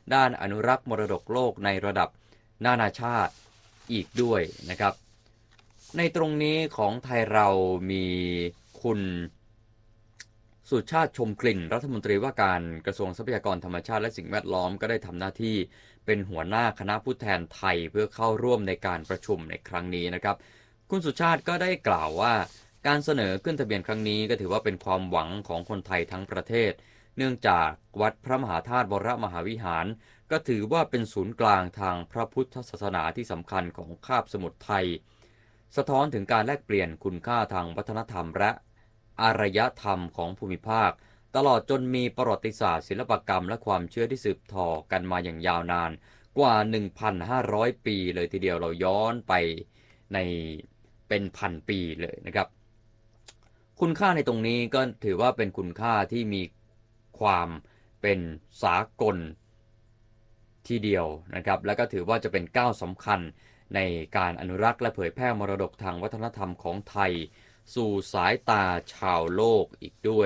ด้านอนุรักษ์มรดกโลกในระดับนานาชาติอีกด้วยนะครับในตรงนี้ของไทยเรามีคุณสุชาติชมกลิ่นรัฐมนตรีว่าการกระทรวงทรัพยากรธรรมชาติและสิ่งแวดล้อมก็ได้ทำหน้าที่เป็นหัวหน้าคณะผู้แทนไทยเพื่อเข้าร่วมในการประชุมในครั้งนี้นะครับคุณสุชาติก็ได้กล่าวว่าการเสนอขึ้นทะเบียนครั้งนี้ก็ถือว่าเป็นความหวังของคนไทยทั้งประเทศเนื่องจากวัดพระมหาธาตุวรมหาวิหารก็ถือว่าเป็นศูนย์กลางทางพระพุทธศาสนาที่สำคัญของคาบสมุทรไทยสะท้อนถึงการแลกเปลี่ยนคุณค่าทางวัฒนธรรมและอารยธรรมของภูมิภาคตลอดจนมีประวัติศาสตร์ศิลปกรรมและความเชื่อที่สืบทอกันมาอย่างยาวนานกว่า 1,500 ปีเลยทีเดียวเราย้อนไปในเป็นพันปีเลยนะครับคุณค่าในตรงนี้ก็ถือว่าเป็นคุณค่าที่มีความเป็นสากลทีเดียวนะครับและก็ถือว่าจะเป็นก้าวสำคัญในการอนุรักษ์และเผยแพร่มรดกทางวัฒนธรรมของไทยสู่สายตาชาวโลกอีกด้วย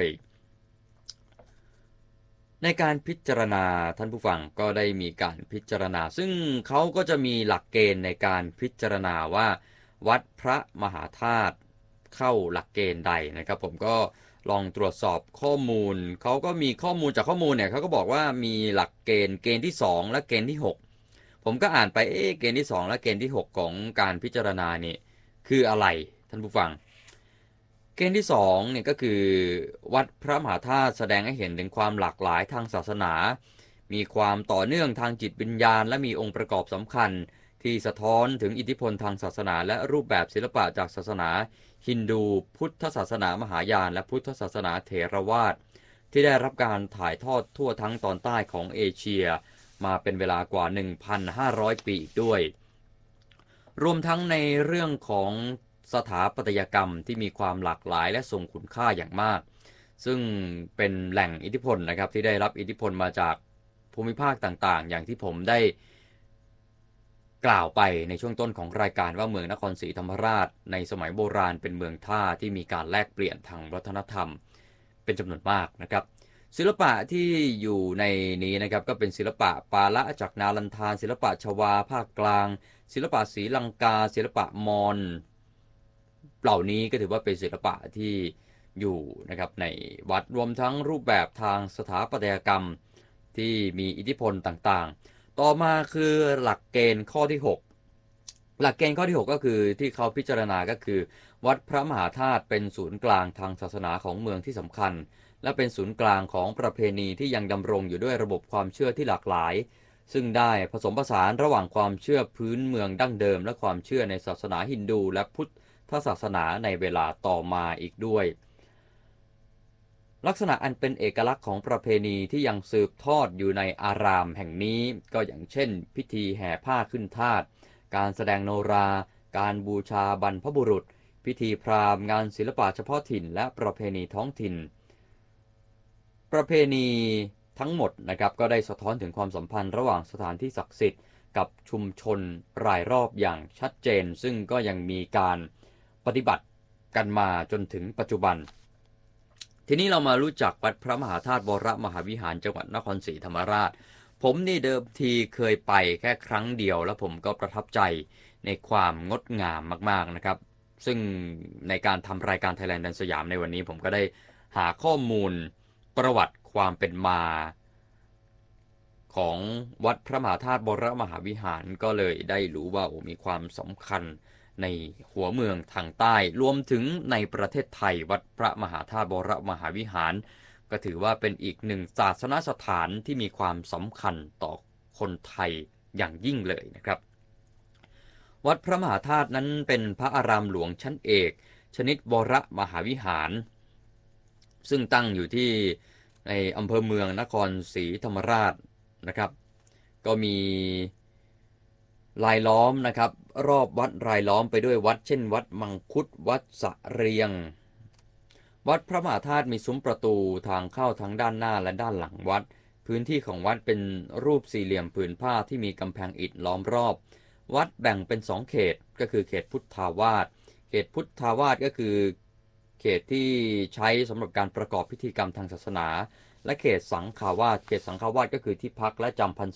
ในการพิจารณาท่านผู้ฟังก็ได้มีการพิจารณาซึ่งเขาก็จะมีหลักเกณฑ์ในการพิจารณาว่าวัดพระมหาธาตุเข้าหลักเกณฑ์ใดนะครับผมก็ลองตรวจสอบข้อมูลเขาก็มีข้อมูลจากข้อมูลเนี่ยเขาก็บอกว่ามีหลักเกณฑ์ที่2และเกณฑ์ที่6ผมก็อ่านไปเกณฑ์ที่2และเกณฑ์ที่6ของการพิจารณานี่คืออะไรท่านผู้ฟังเกณฑ์ที่2เนี่ยก็คือวัดพระมหาธาตุแสดงให้เห็นถึงความหลากหลายทางศาสนามีความต่อเนื่องทางจิตวิญญาณและมีองค์ประกอบสำคัญที่สะท้อนถึงอิทธิพลทางศาสนาและรูปแบบศิลปะจากศาสนาฮินดูพุทธศาสนามหายานและพุทธศาสนาเถรวาทที่ได้รับการถ่ายทอดทั่วทั้งตอนใต้ของเอเชียมาเป็นเวลากว่า 1,500 ปีอีกด้วยรวมทั้งในเรื่องของสถาปัตยกรรมที่มีความหลากหลายและทรงคุณค่าอย่างมากซึ่งเป็นแหล่งอิทธิพลนะครับที่ได้รับอิทธิพลมาจากภูมิภาคต่างๆอย่างที่ผมได้กล่าวไปในช่วงต้นของรายการว่าเมืองนครศรีธรรมราชในสมัยโบราณเป็นเมืองท่าที่มีการแลกเปลี่ยนทางวัฒนธรรมเป็นจำนวนมากนะครับศิลปะที่อยู่ในนี้นะครับก็เป็นศิลปะปาละจากนาลันทานศิลปะชวาภาคกลางศิลปะศรีลังกาศิลปะมอญเหล่านี้ก็ถือว่าเป็นศิลปะที่อยู่นะครับในวัดรวมทั้งรูปแบบทางสถาปัตยกรรมที่มีอิทธิพลต่างๆต่อมาคือหลักเกณฑ์ข้อที่6หลักเกณฑ์ข้อที่6ก็คือที่เขาพิจารณาก็คือวัดพระมหาธาตุเป็นศูนย์กลางทางศาสนาของเมืองที่สำคัญและเป็นศูนย์กลางของประเพณีที่ยังดำรงอยู่ด้วยระบบความเชื่อที่หลากหลายซึ่งได้ผสมผสานระหว่างความเชื่อพื้นเมืองดั้งเดิมและความเชื่อในศาสนาฮินดูและพุทธศาสนาในเวลาต่อมาอีกด้วยลักษณะอันเป็นเอกลักษณ์ของประเพณีที่ยังสืบทอดอยู่ในอารามแห่งนี้ก็อย่างเช่นพิธีแห่ผ้าขึ้นธาตุการแสดงโนราการบูชาบรรพบุรุษพิธีพราหมณ์งานศิลปะเฉพาะถิ่นและประเพณีท้องถิ่นประเพณีทั้งหมดนะครับก็ได้สะท้อนถึงความสัมพันธ์ระหว่างสถานที่ศักดิ์สิทธิ์กับชุมชนรายรอบอย่างชัดเจนซึ่งก็ยังมีการปฏิบัติกันมาจนถึงปัจจุบันทีนี้เรามารู้จักวัดพระมหาธาตุวรมหาวิหารจังหวัดนครศรีธรรมราชผมนี่เดิมทีเคยไปแค่ครั้งเดียวแล้วผมก็ประทับใจในความงดงามมากๆนะครับซึ่งในการทำรายการ Thailand แดนสยามในวันนี้ผมก็ได้หาข้อมูลประวัติความเป็นมาของวัดพระมหาธาตุวรมหาวิหารก็เลยได้รู้ว่ามีความสำคัญในหัวเมืองทางใต้รวมถึงในประเทศไทยวัดพระมหาธาตุวรมหาวิหารก็ถือว่าเป็นอีกหนึ่งศาสนสถานที่มีความสำคัญต่อคนไทยอย่างยิ่งเลยนะครับวัดพระมหาธาตุนั้นเป็นพระอารามหลวงชั้นเอกชนิดวรมหาวิหารซึ่งตั้งอยู่ที่ในอำเภอเมืองนครศรีธรรมราชนะครับก็มีรายล้อมนะครับรอบวัดรายล้อมไปด้วยวัดเช่นวัดมังคุดวัดสะเรียงวัดพระมหาธาตุมีซุ้มประตูทางเข้าทั้งด้านหน้าและด้านหลังวัดพื้นที่ของวัดเป็นรูปสี่เหลี่ยมผืนผ้าที่มีกำแพงอิฐล้อมรอบวัดแบ่งเป็น2เขตก็คือเขตพุทธาวาสเขตพุทธาวาสก็คือเขตที่ใช้สำหรับการประกอบพิธีกรรมทางศาสนาและเขตสังฆาวาสเขตสังฆาวาสก็คือที่พักและจำพรร